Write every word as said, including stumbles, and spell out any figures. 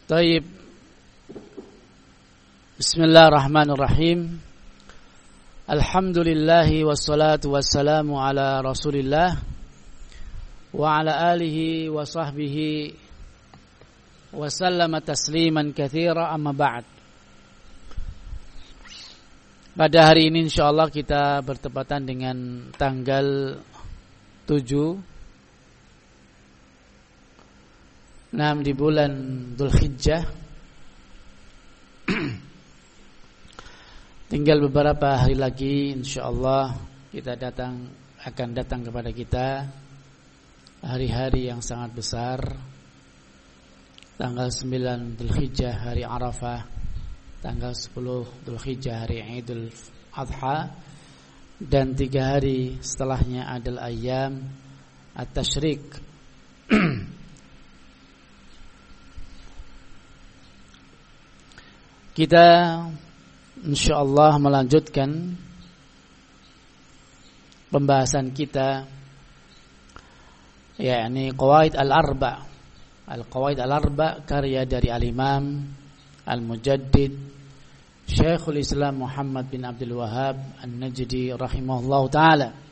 Taib. Bismillahirrahmanirrahim. Alhamdulillahi wassalatu wassalamu ala Rasulillah wa ala alihi wa sahbihi wa sallama tasliman katsira, amma ba'd. Pada hari ini insyaallah kita bertepatan dengan tanggal tujuh enam di bulan Dzulhijjah. Tinggal beberapa hari lagi insyaallah kita datang akan datang kepada kita hari-hari yang sangat besar. Tanggal sembilan Dzulhijjah hari Arafah, tanggal sepuluh Dzulhijjah hari Idul Adha, dan tiga hari setelahnya adalah ayyam at-tasyrik. Kita insyaallah melanjutkan pembahasan kita, yakni Qawaid al-Arba. Al-Qawaid al-Arba karya dari Al-Imam Al-Mujaddid Syekhul Islam Muhammad bin Abdul Wahhab An-Najdi rahimahullahu taala.